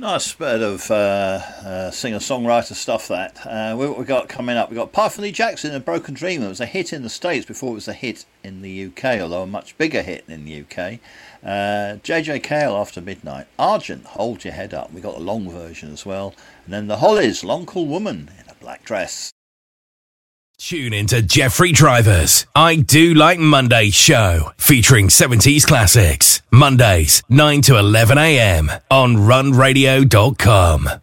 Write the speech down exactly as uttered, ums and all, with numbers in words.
Nice bit of uh, uh, singer-songwriter stuff, that. Uh, what we got coming up? We've got Parker Lee Jackson and Broken Dream. It was a hit in the States before it was a hit in the U K, although a much bigger hit in the U K. Uh, J J Cale, After Midnight. Argent, Hold Your Head Up. We got a long version as well. And then the Hollies, Long Cool Woman in a Black Dress. Tune into Jeffrey Driver's I Do Like Monday show, featuring seventies classics. Mondays, nine to eleven a.m. on run radio dot com.